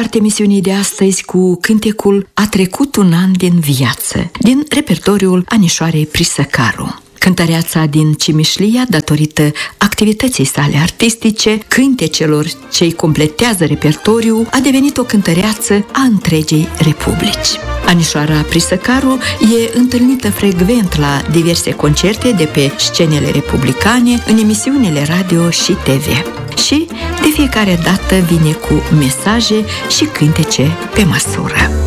departe emisiunii de astăzi cu cântecul A trecut un an din viață, din repertoriul Anișoarei Prisăcaru. Cântăreața din Cimișlia, datorită activității sale artistice, cântecelor ce îi completează repertoriul, a devenit o cântăreață a întregii republici. Anișoara Prisăcaru e întâlnită frecvent la diverse concerte de pe scenele republicane, în emisiunile radio și TV. Și de fiecare dată vine cu mesaje și cântece pe măsură.